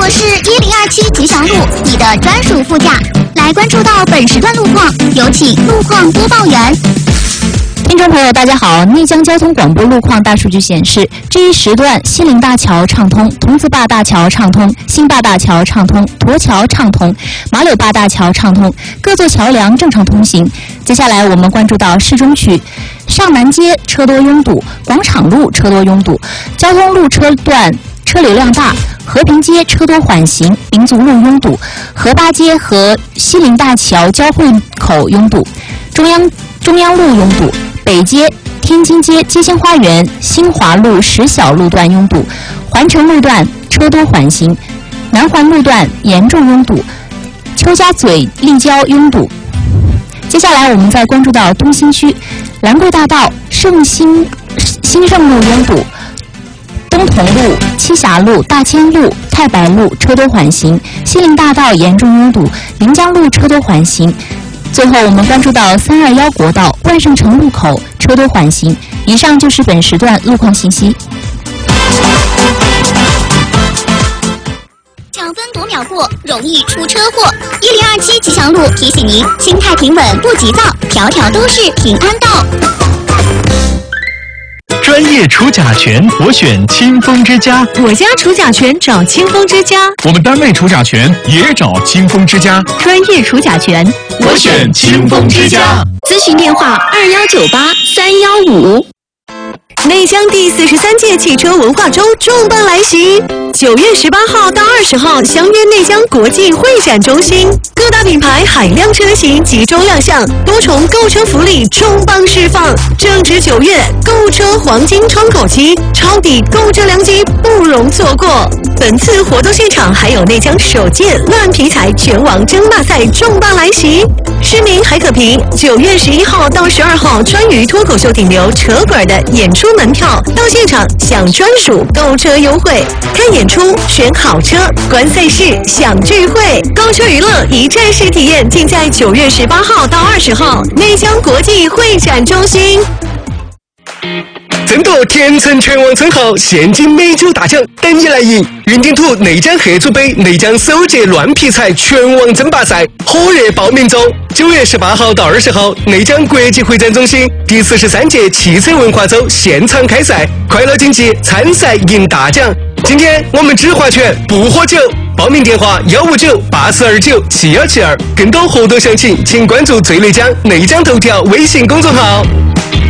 我是1027吉祥路，你的专属副驾。来关注到本时段路况，有请路况播报员。 听众朋友，大家好！内江交通广播路况大数据显示，这一时段西陵大桥畅通，桐梓坝大桥畅通，新坝大桥畅通，驼桥畅通，马柳坝大桥畅通，各座桥梁正常通行。接下来我们关注到市中区，上南街车多拥堵，广场路车多拥堵，交通路车段车流量大，和平街车多缓行，民族路拥堵，河坝街和西陵大桥交汇口拥堵，中央路拥堵，北街、天津街、街心花园、新华路石小路段拥堵，环城路段车多缓行，南环路段严重拥堵，邱家嘴立交拥堵。接下来我们再关注到东新区，兰桂大道新盛路拥堵，东同路、栖霞路、大千路、太白路车多缓行，西陵大道严重拥堵，临江路车多缓行。最后我们关注到321国道万盛城路口车多缓行。以上就是本时段路况信息。 抢分夺秒过，容易出车祸。1027吉祥路提醒您：心态平稳不急躁，条条都是平安道。 专业除甲醛，我选清风之家。 我家除甲醛找清风之家。 我们单位除甲醛也找清风之家。 专业除甲醛， 我选清风之家。 咨询电话2198-315。内江第43届汽车文化周重磅来袭，9月18号到20号相约内江国际会展中心，各大品牌海量车型集中亮相，多重购车福利重磅释放。正值9月，购车黄金窗口期，抄底购车良机不容错过。本次活动现场还有内江首届乱皮彩拳王争霸赛重磅来袭，市民还可凭9月11号到12号川渝脱口秀顶流扯滚的演出门票到现场享专属购车优惠，看演出、选好车、观赛事、享聚会，购车娱乐一站式体验，尽在9月18号到20号内江国际会展中心。 争夺田城拳王称号，现金美酒大奖等你来赢！云顶土内江黑猪杯内江首届乱皮彩拳王争霸赛火热报名中，9月18号到20号，内江国际会展中心第43届汽车文化周现场开赛，快乐竞技，参赛赢大奖。今天我们只划拳不喝酒，报名电话159-8429-7172，更多活动详情请关注最内江内江头条微信公众号。